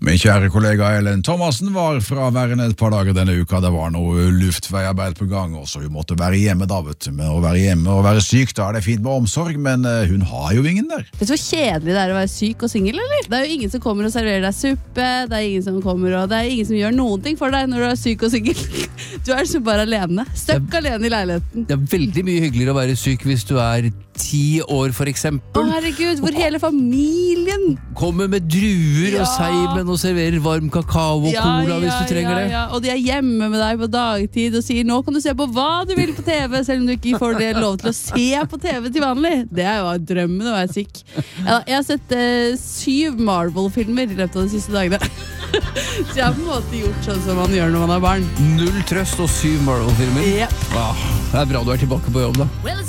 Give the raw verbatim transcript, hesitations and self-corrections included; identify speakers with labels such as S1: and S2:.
S1: Min kjære kollega Ellen Thomasen var fraværende et par dager denne uka. Det var noe luftveiarbeid på gang, og så hun måtte være hjemme da, vet du. Men å være hjemme og være syk, da er det fint med omsorg, men uh, hun har jo ingen der.
S2: Vet du hvor kjedelig det er å være syk og single, eller? Det er jo ingen som kommer og serverer deg suppe, det er ingen som kommer og det er ingen som gjør noen ting for deg når du er syk og single. Du er så bare alene, støkk alene i leiligheten.
S3: Det er veldig mye hyggeligere å være syk hvis du er ti år for eksempel.
S2: Å herregud, hvor hele familien
S3: kommer med druer
S2: Ja.
S3: og seimen og serverer varm kakao og
S2: Ja,
S3: cola
S2: ja,
S3: hvis du trenger
S2: ja,
S3: det.
S2: ja. Og de er hjemme med deg på dagtid og sier nå kan du se på hva du vil på TV, selv om du ikke får det lov til å se på TV til vanlig. Det er jo drømmen å være syk. Ja, jeg har sett eh, syv Marvel-filmer i løpet av de siste dagene. Så jeg har på en måte gjort sånn som man gjør når man har barn.
S3: Null trøst og syv Marvel-filmer.
S2: Ja.
S3: Ah, det er bra du er tilbake på jobb da.
S4: Well, it's